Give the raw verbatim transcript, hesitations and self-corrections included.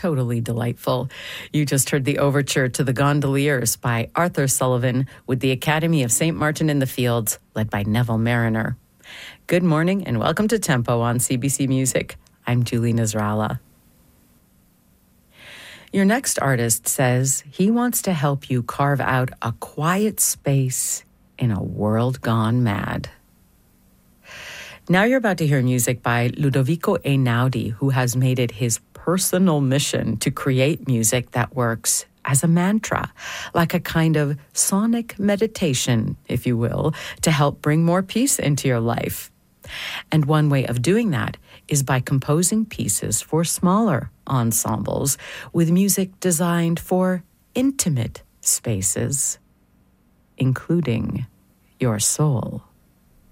totally delightful. You just heard the overture to The Gondoliers by Arthur Sullivan with the Academy of Saint Martin in the Fields, led by Neville Mariner. Good morning and welcome to Tempo on C B C Music. I'm Julie Nasrallah. Your next artist says he wants to help you carve out a quiet space in a world gone mad. Now you're about to hear music by Ludovico Einaudi, who has made it his personal mission to create music that works as a mantra, like a kind of sonic meditation, if you will, to help bring more peace into your life. And one way of doing that is by composing pieces for smaller ensembles with music designed for intimate spaces, including your soul.